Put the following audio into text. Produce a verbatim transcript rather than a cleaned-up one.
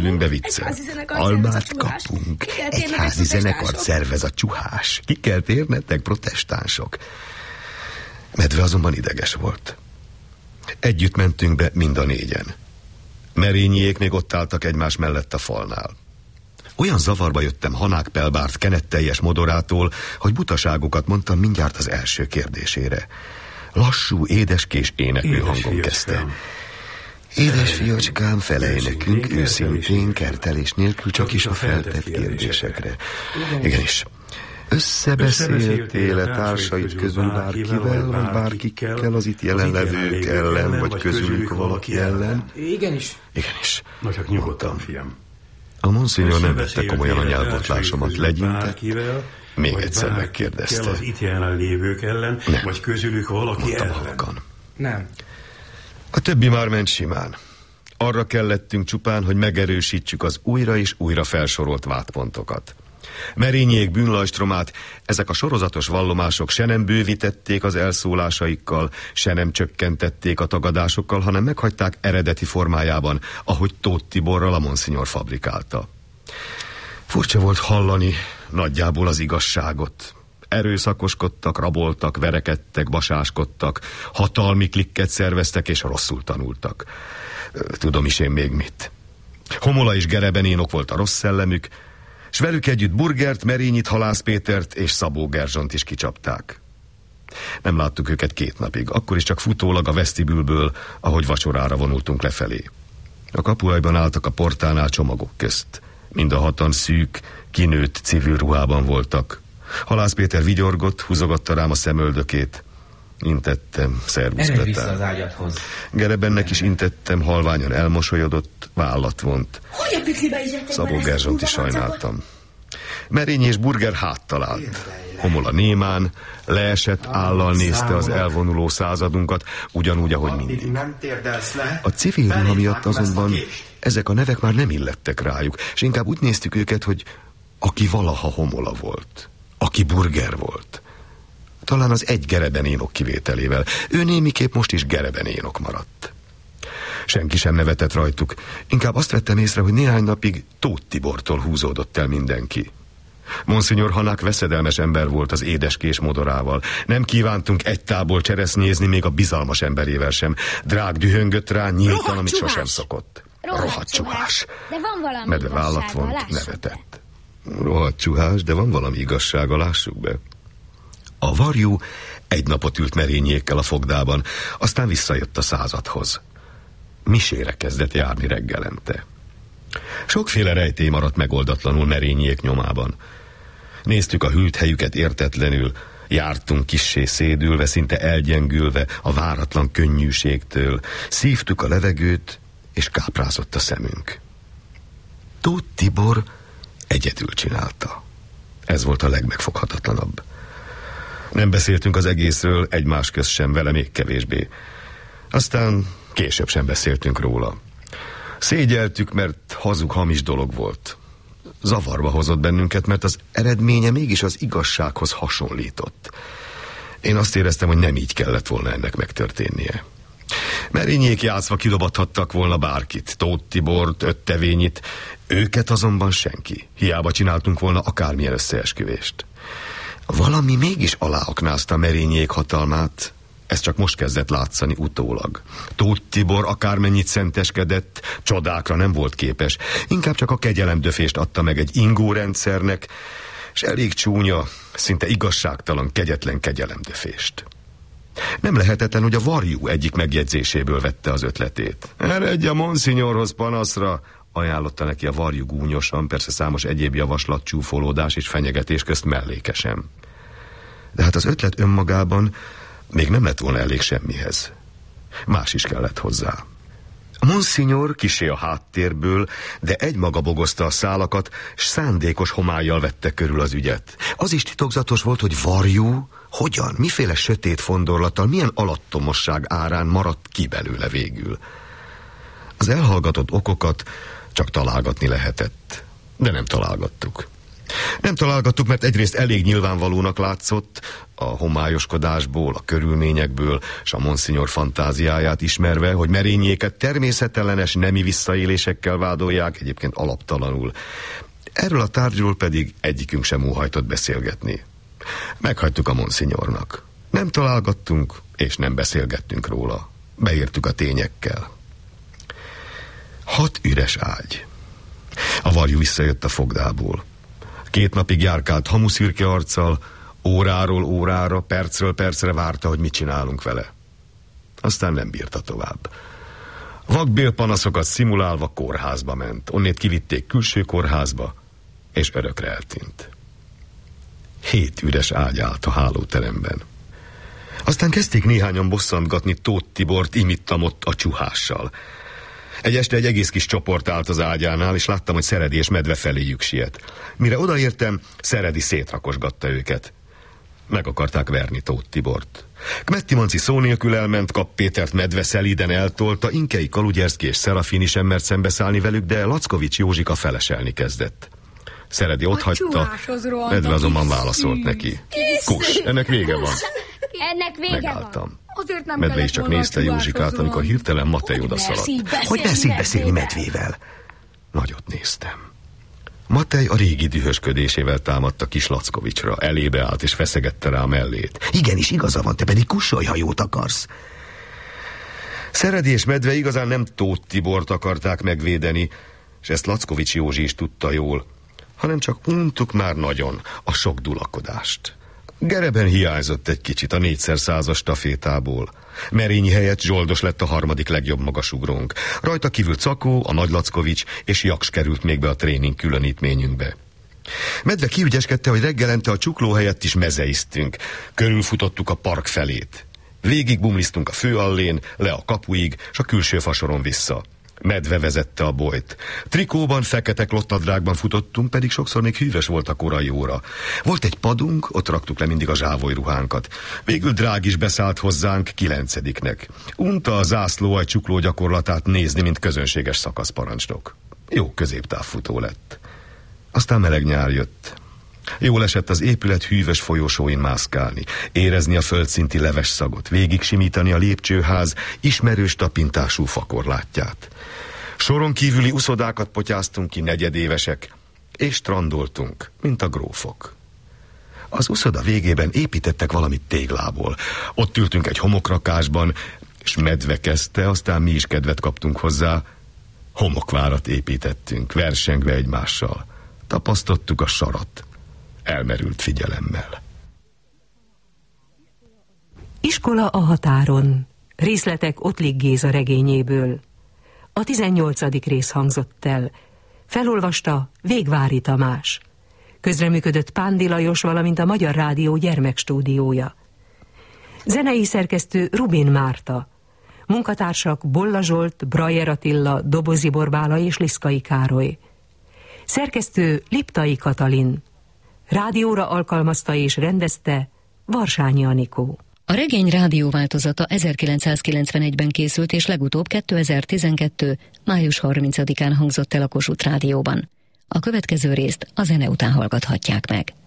fülünkbe viccel. Almát kapunk. Egyházi zenekart szervez a csuhás. Ki kell térnetek, protestánsok. Medve azonban ideges volt. Együtt mentünk be mind a négyen. Merényiék még ott álltak egymás mellett a falnál. Olyan zavarba jöttem Hanák Pelbárt kenetteljes modorától, hogy butaságokat mondtam mindjárt az első kérdésére. Lassú, édeskés éneklő hangon kezdte. Édes fiacskám, felelj nekünk őszintén, kertelés nélkül, csak is a feltett kérdésekre. Igenis. Összebeszéltél-e társaid közül bárkivel, vagy bárkikkel az itt jelenlevők ellen, vagy közülük valaki ellen? Igenis. Igenis. Na csak nyugodtan, fiam. A monszínyor nem vette komolyan a nyelvbotlásomat, legyintett, még egyszer megkérdezte. Az itt jelenlévők ellen, nem. Vagy közülük valaki ellen? Halkan. Nem. A többi már ment simán. Arra kellettünk csupán, hogy megerősítsük az újra és újra felsorolt vádpontokat. Merényiék bűnlajstromát ezek a sorozatos vallomások se nem bővítették az elszólásaikkal, se nem csökkentették a tagadásokkal, hanem meghagyták eredeti formájában, ahogy Tóth Tiborral a monszínyor fabrikálta. Furcsa volt hallani nagyjából az igazságot. Erőszakoskodtak, raboltak, verekedtek, basáskodtak, hatalmi klikket szerveztek és rosszul tanultak. Tudom is én még mit. Homola és Gerebenénok volt a rossz szellemük, s velük együtt Burgert, Merényit, Halász Pétert és Szabó Gerzsont is kicsapták. Nem láttuk őket két napig, akkor is csak futólag a vesztibülből, ahogy vacsorára vonultunk lefelé. A kapuajban álltak a portánál csomagok közt. Mind a hatan szűk, kinőtt civil ruhában voltak. Halász Péter vigyorgott, húzogatta rám a szemöldökét. Intettem, szervusz Petán. Gerebennek is intettem, halványan elmosolyodott, vállat vont. Szabó Gerzsont is sajnáltam. Merény és Burger háttal állt. Homola némán, leesett állal nézte az elvonuló századunkat, ugyanúgy, ahogy mindig. A civil ruha miatt azonban ezek a nevek már nem illettek rájuk, és inkább úgy néztük őket, hogy aki valaha Homola volt, aki Burger volt. Talán az egy Gerebenénok kivételével. Ő némiképp most is Gerebenénok maradt. Senki sem nevetett rajtuk. Inkább azt vettem észre, hogy néhány napig Tóth Tibortól húzódott el mindenki. Monszínyor Hanák veszedelmes ember volt az édeskés modorával. Nem kívántunk egy tából cseresznyézni, még a bizalmas emberével sem. Drág dühöngött rá, nyíltan, amit sosem szokott. Rohadt csuhás. De van valami Medve vállat vont, nevetett. Rohadt csuhás, de van valami igazsága, lássuk be. A varjú egy napot ült Merényiékkel a fogdában, aztán visszajött a századhoz. Misére kezdett járni reggelente. Sokféle rejtély maradt megoldatlanul Merényiék nyomában. Néztük a hűlt helyüket értetlenül, jártunk kissé szédülve, szinte elgyengülve a váratlan könnyűségtől, szívtuk a levegőt, és káprázott a szemünk. Tóth Tibor egyedül csinálta. Ez volt a legmegfoghatatlanabb. Nem beszéltünk az egészről, egymás közt sem, vele még kevésbé. Aztán később sem beszéltünk róla. Szégyeltük, mert hazug, hamis dolog volt. Zavarba hozott bennünket, mert az eredménye mégis az igazsághoz hasonlított. Én azt éreztem, hogy nem így kellett volna ennek megtörténnie. Merényiék játszva kidobadhattak volna bárkit, Tóth Tibort, Öttevényit, őket azonban senki. Hiába csináltunk volna akármilyen összeesküvést. Valami mégis aláaknázta Merényiék hatalmát, ez csak most kezdett látszani utólag. Tóth Tibor akármennyit szenteskedett, csodákra nem volt képes, inkább csak a kegyelemdöfést adta meg egy ingórendszernek, és elég csúnya, szinte igazságtalan, kegyetlen kegyelemdöfést. Nem lehetetlen, hogy a varjú egyik megjegyzéséből vette az ötletét. Eredj a monszínyorhoz panaszra, ajánlotta neki a varjú gúnyosan, persze számos egyéb javaslat, csúfolódás és fenyegetés közt mellékesen. De hát az ötlet önmagában még nem lett volna elég semmihez. Más is kellett hozzá. A monszínyor kissé a háttérből, de egymaga bogozta a szálakat, s szándékos homállyal vette körül az ügyet. Az is titokzatos volt, hogy varjú, hogyan, miféle sötét fondorlattal, milyen alattomosság árán maradt ki belőle végül. Az elhallgatott okokat csak találgatni lehetett, de nem találgattuk. Nem találgattuk, mert egyrészt elég nyilvánvalónak látszott, a homályoskodásból, a körülményekből, és a Monsignor fantáziáját ismerve, hogy merényéket természetellenes nemi visszaélésekkel vádolják, egyébként alaptalanul. Erről a tárgyról pedig egyikünk sem óhajtott beszélgetni. Meghagytuk a Monsignornak. Nem találgattunk, és nem beszélgettünk róla. Beírtuk a tényekkel. Hat üres ágy. A varjú visszajött a fogdából. Két napig járkált hamuszürke arccal, óráról órára, percről percre várta, hogy mit csinálunk vele. Aztán nem bírta tovább. Vakbélpanaszokat szimulálva kórházba ment. Onnét kivitték külső kórházba, és örökre eltűnt. Hét üres ágy állt a hálóteremben. Aztán kezdték néhányan bosszantgatni Tóth Tibort imittam ott a csuhással. Egy este egy egész kis csoport állt az ágyánál, és láttam, hogy Szeredi és Medve feléjük siet. Mire odaértem, Szeredi szétrakosgatta őket. Meg akarták verni Tóth Tibort. Kmetti Manci szó nélkül elment, Kap Pétert Medve szelíden eltolta, Inkei Kalugyerszki és Szerafini sem mert szembeszállni velük, de Lackovics Józsika feleselni kezdett. Szeredi otthagyta, Medve azonban válaszolt neki. Kus, ennek vége van. Ennek vége Megálltam. van. Medve is csak nézte Józsikát, amikor hirtelen Matej odaszaladt. Hogy mersz így beszélni Medvével? Nagyot néztem. Matej a régi dühösködésével támadta kis Lackovicsra. Elébe állt és feszegette rá a mellét. Igenis, igaza van, te pedig kussolj, ha jót akarsz. Szeredi és Medve igazán nem Tóth Tibort akarták megvédeni, és ezt Lackovics Józsi is tudta jól, hanem csak untuk már nagyon a sok dulakodást. Gereben hiányzott egy kicsit a négyszer százas stafétából. Merényi helyett Zsoldos lett a harmadik legjobb magasugrónk. Rajta kívül Cakó, a Nagy Lackovics és Jaks került még be a tréning különítményünkbe. Medve kiügyeskedte, hogy reggelente a csukló helyett is mezeiztünk. Körülfutottuk a park felét. Végig bumlisztunk a főallén, le a kapuig, s a külső fasoron vissza. Medve vezette a bolyt. Trikóban, fekete klottadrágban futottunk, pedig sokszor még hűvös volt a korai óra. Volt egy padunk, ott raktuk le mindig a zsávolyruhánkat. Végül Drág is beszállt hozzánk kilencediknek. Unta a zászlóaj csukló gyakorlatát nézni, mint közönséges szakaszparancsnok. Jó középtávfutó lett. Aztán meleg nyár jött. Jól esett az épület hűvös folyosóin mászkálni, érezni a földszinti leves szagot, végig simítani a lépcsőház ismerős tapintású fakorlátját. Soron kívüli uszodákat potyáztunk ki, negyedévesek, és strandoltunk, mint a grófok. Az uszoda végében építettek valamit téglából. Ott ültünk egy homokrakásban, és Medve kezdte, aztán mi is kedvet kaptunk hozzá. Homokvárat építettünk, versengve egymással. Tapasztottuk a sarat. Elmerült figyelemmel. Iskola a határon. Részletek Ottlik Géza regényéből. A tizennyolcadik rész hangzott el. Felolvasta Végvári Tamás. Közreműködött Pándi Lajos, valamint a Magyar Rádió gyermekstúdiója. Zenei szerkesztő Rubin Márta. Munkatársak Bolla Zsolt, Brajer Attila, Dobozi Borbála és Liszkai Károly. Szerkesztő Liptai Katalin. Rádióra alkalmazta és rendezte Varsányi Anikó. A regény rádióváltozata ezerkilencszázkilencvenegyben készült, és legutóbb kétezer-tizenkettő. május harmincadikán hangzott el a Kossuth Rádióban. A következő részt a zene után hallgathatják meg.